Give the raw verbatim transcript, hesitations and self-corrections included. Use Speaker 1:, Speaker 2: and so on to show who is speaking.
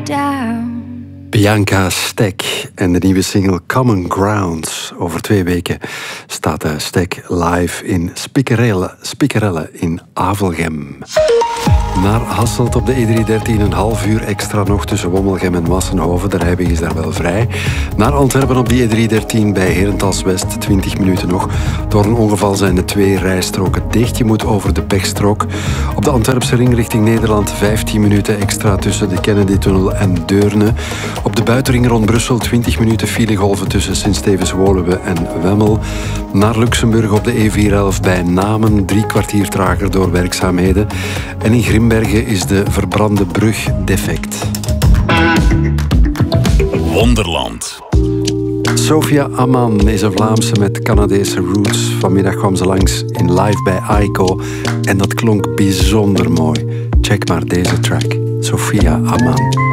Speaker 1: down.
Speaker 2: Bianca Stek en de nieuwe single Common Grounds. Over twee weken staat de Stek live in Spikerelle, Spikerelle in Avelgem. Naar Hasselt op de E driehonderddertien, een half uur extra nog tussen Wommelgem en Massenhoven. De rijweg is daar wel vrij. Naar Antwerpen op de E driehonderddertien bij Herentals West, twintig minuten nog. Door een ongeval zijn de twee rijstroken dicht. Je moet over de pechstrook. Op de Antwerpse ring richting Nederland vijftien minuten extra tussen de Kennedy-tunnel en Deurne. Op de buitenring rond Brussel twintig minuten filegolven tussen Sint-Stevens-Woluwe en Wemmel. Naar Luxemburg op de E vierhonderdelf bij Namen, drie kwartier trager door werkzaamheden. En in Grimbergen is de verbrande brug defect.
Speaker 3: Wonderland.
Speaker 2: Sophia Amman is een Vlaamse met Canadese roots. Vanmiddag kwam ze langs in live bij Aiko en dat klonk bijzonder mooi. Check maar deze track. Sophia Amman.